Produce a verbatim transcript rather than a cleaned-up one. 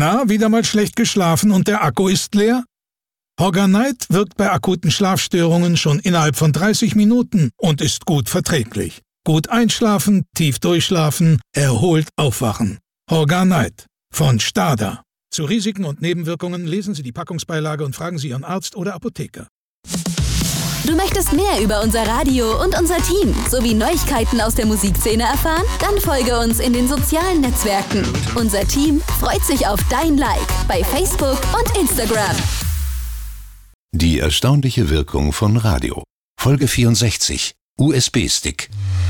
Na, wieder mal schlecht geschlafen und der Akku ist leer? Horganite wirkt bei akuten Schlafstörungen schon innerhalb von dreißig Minuten und ist gut verträglich. Gut einschlafen, tief durchschlafen, erholt aufwachen. Horganite von Stada. Zu Risiken und Nebenwirkungen lesen Sie die Packungsbeilage und fragen Sie Ihren Arzt oder Apotheker. Du möchtest mehr über unser Radio und unser Team sowie Neuigkeiten aus der Musikszene erfahren? Dann folge uns in den sozialen Netzwerken. Unser Team freut sich auf dein Like bei Facebook und Instagram. Die erstaunliche Wirkung von Radio. Folge vierundsechzig. U S B-Stick.